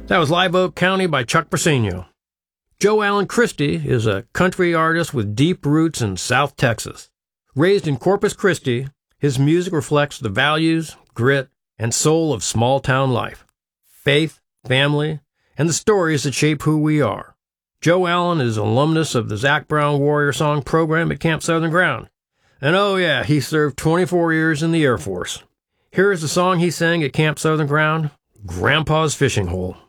That was Live Oak County by Chuck Briseño. Joe Allen Christie is a country artist with deep roots in South Texas. Raised in Corpus Christi, his music reflects the values, grit, and soul of small-town life, faith, family, and the stories that shape who we are. Joe Allen is alumnus of the Zac Brown Warrior Song program at Camp Southern Ground. And oh yeah, he served 24 years in the Air Force. Here is the song he sang at Camp Southern Ground, Grandpa's Fishing Hole.